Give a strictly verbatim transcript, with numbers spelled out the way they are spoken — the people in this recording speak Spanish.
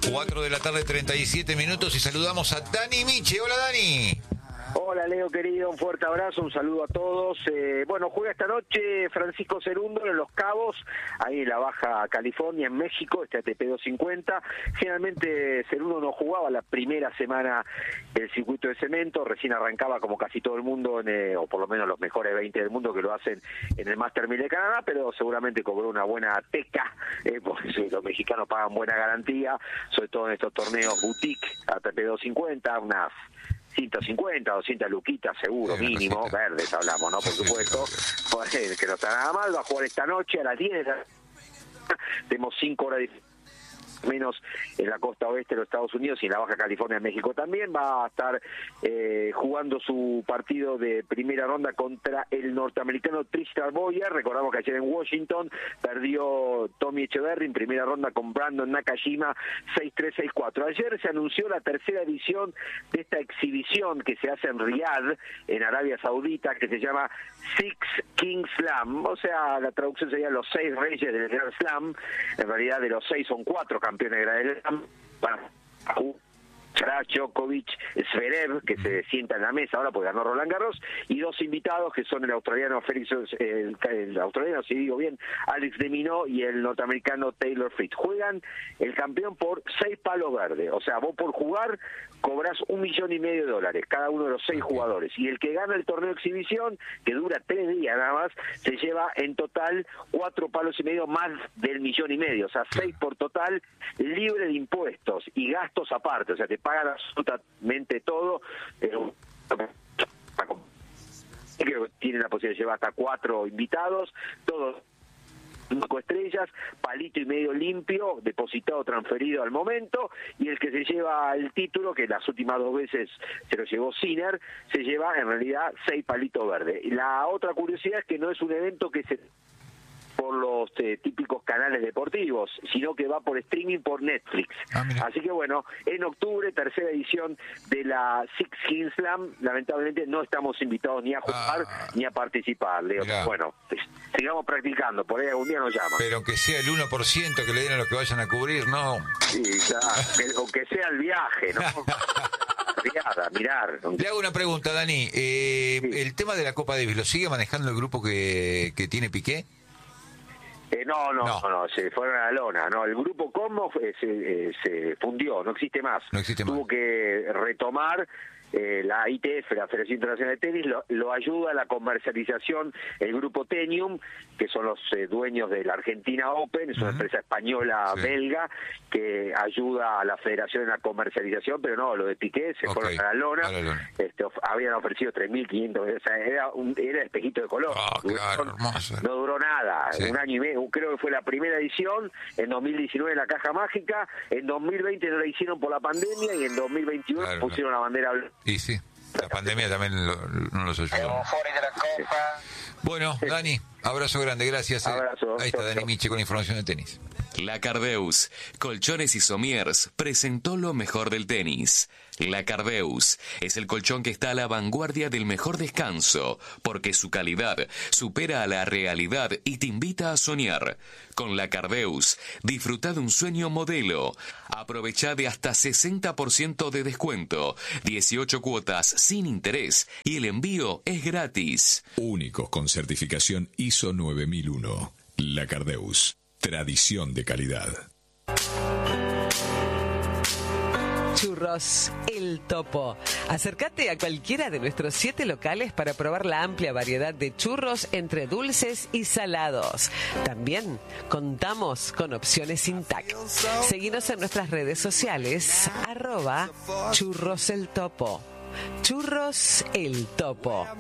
cuatro de la tarde, treinta y siete minutos, y saludamos a Dani Miche. Hola, Dani. Hola, Leo, querido, un fuerte abrazo, un saludo a todos. Eh, bueno, juega esta noche Francisco Cerúndolo en Los Cabos, ahí en la Baja California, en México, este A T P doscientos cincuenta. Generalmente Cerúndolo no jugaba la primera semana el circuito de cemento, recién arrancaba como casi todo el mundo, en, eh, o por lo menos los mejores veinte del mundo que lo hacen en el Master mil de Canadá, pero seguramente cobró una buena teca, eh, porque los mexicanos pagan buena garantía, sobre todo en estos torneos boutique, A T P doscientos cincuenta, unas ciento cincuenta, doscientas luquitas seguro, sí, mínimo, cosita. Verdes hablamos, ¿no? Por supuesto, que no está nada mal, va a jugar esta noche a las diez, tenemos cinco horas de menos en la costa oeste de los Estados Unidos y en la Baja California, México también. Va a estar eh, jugando su partido de primera ronda contra el norteamericano Tristan Boyer. Recordamos que ayer en Washington perdió Tommy Echeverry en primera ronda con Brandon Nakajima seis tres, seis cuatro. Ayer se anunció la tercera edición de esta exhibición que se hace en Riyadh, en Arabia Saudita, que se llama Six Kings Slam, o sea, la traducción sería los seis reyes del Grand Slam. En realidad de los seis son cuatro campeones de Grand Slam, para Djokovic, Zverev, que se sienta en la mesa ahora porque ganó Roland Garros, y dos invitados que son el australiano Félix, el, el australiano, si digo bien, Alex de Minaur, y el norteamericano Taylor Fritz. Juegan el campeón por seis palos verdes, o sea, vos por jugar cobras un millón y medio de dólares, cada uno de los seis jugadores, y el que gana el torneo de exhibición, que dura tres días nada más, se lleva en total cuatro palos y medio más del millón y medio, o sea, seis por total, libre de impuestos y gastos aparte, o sea, te pagan absolutamente todo. Eh, tienen la posibilidad de llevar hasta cuatro invitados, todos cinco estrellas, palito y medio limpio, depositado, transferido al momento, y el que se lleva el título, que las últimas dos veces se lo llevó Sinner, se lleva en realidad seis palitos verdes. Y la otra curiosidad es que no es un evento que se por los eh, típicos canales deportivos, sino que va por streaming por Netflix. Ah, así que bueno, en octubre, tercera edición de la Six Kings Slam. Lamentablemente no estamos invitados ni a jugar ah, ni a participar, Leo. Mirá. Bueno, sigamos practicando, por ahí algún día nos llaman. Pero que sea el uno por ciento que le den a los que vayan a cubrir, ¿no? Sí, ya, que, o que sea el viaje, ¿no? Mirar, mirar. Le hago una pregunta, Dani. Eh, sí. ¿El tema de la Copa Davis lo sigue manejando el grupo que, que tiene Piqué? Eh, no, no, no, no, se fueron a la lona, no, el grupo Como eh, se, eh, se fundió, no existe más. No existe Tuvo más. que retomar eh, la I T F, la Federación Internacional de Tenis, lo, lo ayuda a la comercialización el grupo Tenium, que son los eh, dueños de la Argentina Open, es una uh-huh. empresa española sí. belga, que ayuda a la federación en la comercialización, pero no, lo de Piqué se okay. fueron a la lona, a la lona. Este, of, habían ofrecido tres mil quinientos, o sea, era un era espejito de color. Oh, claro, duró, hermoso. No duró nada, sí. un año y medio, creo que fue la primera edición, en dos mil diecinueve en la Caja Mágica, en dos mil veinte no la hicieron por la pandemia, y en dos mil veintiuno claro, pusieron no. la bandera blanca. Y sí, la pandemia también lo, no los ayudó. Bueno, Dani, abrazo grande, gracias. Eh. Abrazo. Ahí está Dani Miche con información de tenis. La Cardeus, Colchones y Somiers, presentó lo mejor del tenis. La Cardeus es el colchón que está a la vanguardia del mejor descanso, porque su calidad supera a la realidad y te invita a soñar. Con la Cardeus, disfruta de un sueño modelo. Aprovecha de hasta sesenta por ciento de descuento, dieciocho cuotas sin interés y el envío es gratis. Únicos con certificación I S O nueve mil uno. La Cardeus, tradición de calidad. Churros El Topo. Acércate a cualquiera de nuestros siete locales para probar la amplia variedad de churros entre dulces y salados. También contamos con opciones sin tac. Seguinos en nuestras redes sociales, arroba Churros El Topo. Churros El Topo.